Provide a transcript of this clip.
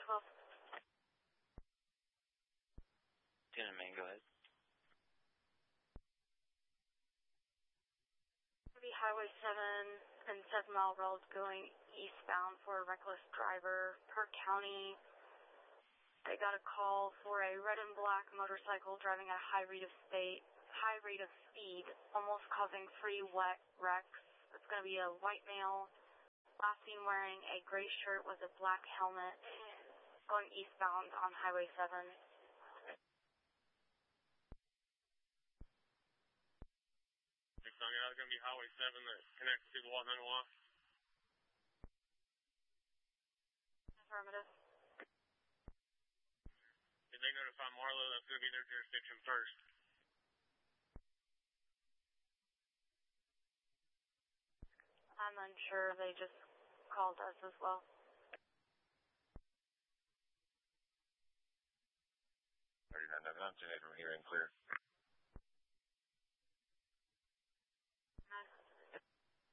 12. 10 and main, go ahead. Highway 7 and 7 Mile Road going eastbound for a reckless driver per county. They got a call for a red and black motorcycle driving at a high rate of speed, almost causing 3 wet wrecks. It's going to be a white male, last seen wearing a gray shirt with a black helmet, going eastbound on Highway 7. It's going to be Highway 7 that connects to the Watananawa. Affirmative. Did they notify Marlowe that's going to be their jurisdiction first? I'm unsure. They just called us as well. 39 from here and clear.